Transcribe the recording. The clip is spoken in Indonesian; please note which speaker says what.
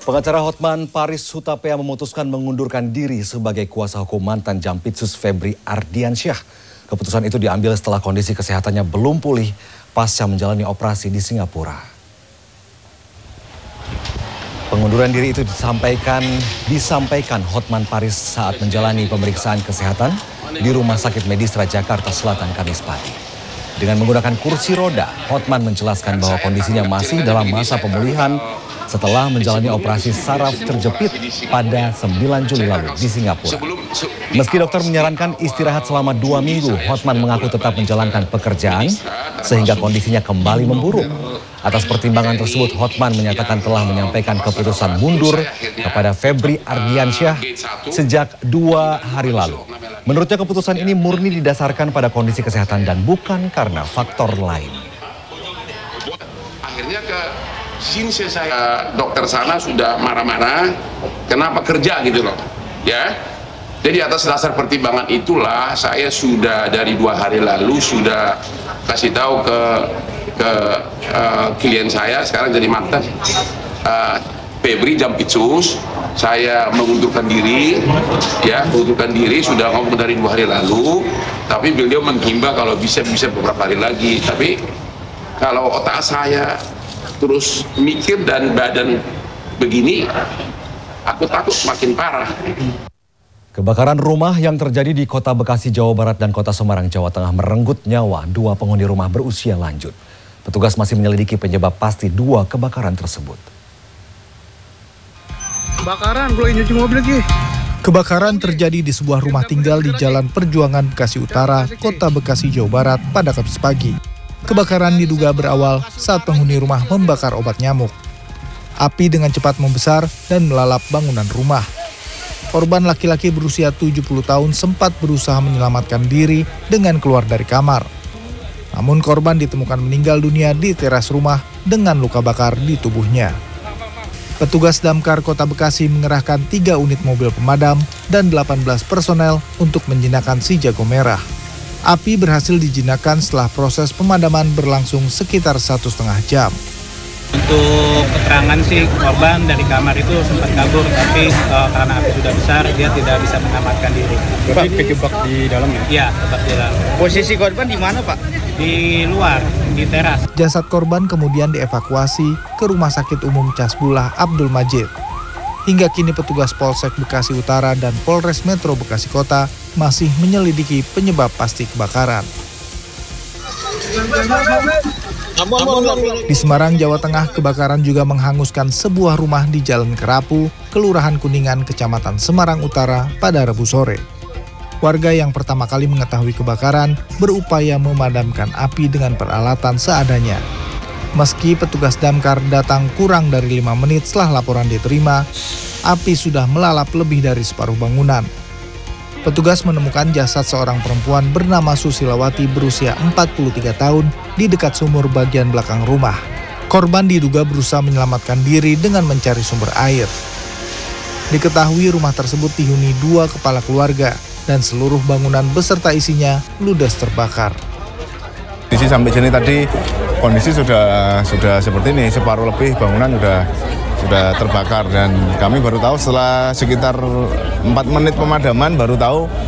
Speaker 1: Pengacara Hotman Paris Hutapea memutuskan mengundurkan diri sebagai kuasa hukum mantan Jampitsus Febri Ardiansyah. Keputusan itu diambil setelah kondisi kesehatannya belum pulih pasca menjalani operasi di Singapura. Pengunduran diri itu disampaikan Hotman Paris saat menjalani pemeriksaan kesehatan di Rumah Sakit Medistra Jakarta Selatan Kamis pagi. Dengan menggunakan kursi roda, Hotman menjelaskan bahwa kondisinya masih dalam masa pemulihan setelah menjalani operasi saraf terjepit pada 9 Juli lalu di Singapura. Meski dokter menyarankan istirahat selama 2 minggu, Hotman mengaku tetap menjalankan pekerjaan sehingga kondisinya kembali memburuk. Atas pertimbangan tersebut, Hotman menyatakan telah menyampaikan keputusan mundur kepada Febri Ardiansyah sejak 2 hari lalu. Menurutnya keputusan ini murni didasarkan pada kondisi kesehatan dan bukan karena faktor lain.
Speaker 2: Akhirnya sini saya dokter sana sudah marah-marah, kenapa kerja gitu loh, ya. Jadi atas dasar pertimbangan itulah saya sudah dari 2 hari lalu sudah kasih tahu ke klien saya sekarang jadi mantan Febri Jampitsus, saya mengundurkan diri, ya, mengundurkan diri sudah ngomong dari 2 hari lalu, tapi beliau menghimbau kalau bisa beberapa hari lagi. Tapi kalau otak saya terus mikir dan badan begini, aku takut makin parah.
Speaker 1: Kebakaran rumah yang terjadi di Kota Bekasi, Jawa Barat dan Kota Semarang, Jawa Tengah merenggut nyawa 2 penghuni rumah berusia lanjut. Petugas masih menyelidiki penyebab pasti 2 kebakaran tersebut.
Speaker 3: Kebakaran terjadi di sebuah rumah tinggal di Jalan Perjuangan Bekasi Utara, Kota Bekasi, Jawa Barat pada Kamis pagi. Kebakaran diduga berawal saat penghuni rumah membakar obat nyamuk. Api dengan cepat membesar dan melalap bangunan rumah. Korban laki-laki berusia 70 tahun sempat berusaha menyelamatkan diri dengan keluar dari kamar. Namun korban ditemukan meninggal dunia di teras rumah dengan luka bakar di tubuhnya. Petugas Damkar Kota Bekasi mengerahkan 3 unit mobil pemadam dan 18 personel untuk menjinakkan si jago merah. Api berhasil dijinakkan setelah proses pemadaman berlangsung sekitar 1,5 jam.
Speaker 4: Untuk keterangan sih korban dari kamar itu sempat kabur, tapi karena api sudah besar dia tidak bisa menyelamatkan diri.
Speaker 5: Berarti kejebak di dalam ya?
Speaker 4: Iya, tetap di dalam.
Speaker 5: Posisi korban di mana, Pak?
Speaker 4: Di luar, di teras.
Speaker 3: Jasad korban kemudian dievakuasi ke Rumah Sakit Umum Casbullah Abdul Majid. Hingga kini petugas Polsek Bekasi Utara dan Polres Metro Bekasi Kota masih menyelidiki penyebab pasti kebakaran. Di Semarang, Jawa Tengah, kebakaran juga menghanguskan sebuah rumah di Jalan Kerapu, Kelurahan Kuningan, Kecamatan Semarang Utara pada Rabu sore. Warga yang pertama kali mengetahui kebakaran berupaya memadamkan api dengan peralatan seadanya. Meski petugas damkar datang kurang dari 5 menit setelah laporan diterima, api sudah melalap lebih dari separuh bangunan. Petugas menemukan jasad seorang perempuan bernama Susilawati berusia 43 tahun di dekat sumur bagian belakang rumah. Korban diduga berusaha menyelamatkan diri dengan mencari sumber air. Diketahui rumah tersebut dihuni 2 kepala keluarga dan seluruh bangunan beserta isinya ludes terbakar.
Speaker 6: Kondisi sampai sini tadi kondisi sudah seperti ini, separuh lebih bangunan sudah terbakar dan kami baru tahu setelah sekitar 4 menit pemadaman baru tahu